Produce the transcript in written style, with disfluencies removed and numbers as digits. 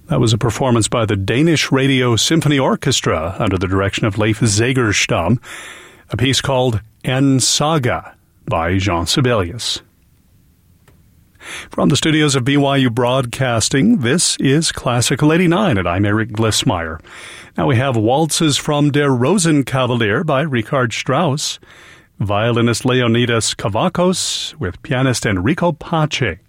That was a performance by the Danish Radio Symphony Orchestra under the direction of Leif Zegerstam, a piece called En Saga by Jean Sibelius. From the studios of BYU Broadcasting, this is Classical 89, and I'm Eric Glissmeyer. Now we have Waltzes from Der Rosenkavalier by Richard Strauss, violinist Leonidas Kavakos with pianist Enrico Pace.